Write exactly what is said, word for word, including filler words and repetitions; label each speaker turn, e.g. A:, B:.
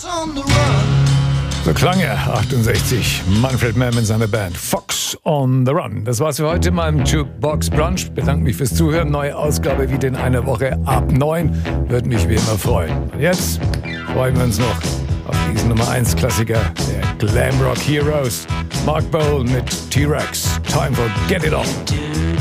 A: So klang er, achtundsechzig, Manfred Mann mit seiner Band Fox on the Run. Das war's für heute in meinem Jukebox Brunch. Bedanke mich fürs Zuhören. Neue Ausgabe wieder in einer Woche ab neun. Würde mich wie immer freuen. Und jetzt freuen wir uns noch auf diesen Nummer eins Klassiker der Glam Rock Heroes. Mark Bowl mit T-Rex. Time for Get It On.